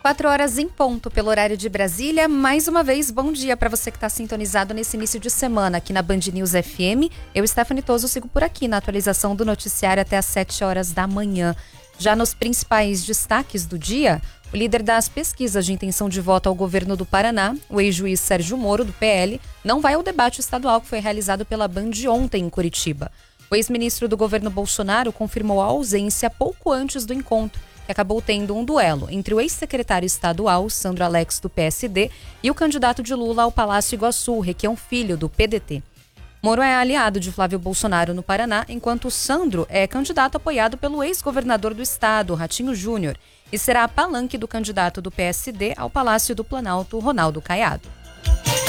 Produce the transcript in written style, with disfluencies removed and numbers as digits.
4 horas em ponto pelo horário de Brasília. Mais uma vez, bom dia para você que está sintonizado nesse início de semana aqui na Band News FM. Eu, Stephanie Toso, sigo por aqui na atualização do noticiário até às 7 horas da manhã. Já nos principais destaques do dia, o líder das pesquisas de intenção de voto ao governo do Paraná, o ex-juiz Sérgio Moro, do PL, não vai ao debate estadual que foi realizado pela Band ontem em Curitiba. O ex-ministro do governo Bolsonaro confirmou a ausência pouco antes do encontro, que acabou tendo um duelo entre o ex-secretário estadual, Sandro Alex, do PSD, e o candidato de Lula ao Palácio Iguaçu, Requião Filho, do PDT. Moro é aliado de Flávio Bolsonaro no Paraná, enquanto Sandro é candidato apoiado pelo ex-governador do estado, Ratinho Júnior, e será a palanque do candidato do PSD ao Palácio do Planalto, Ronaldo Caiado.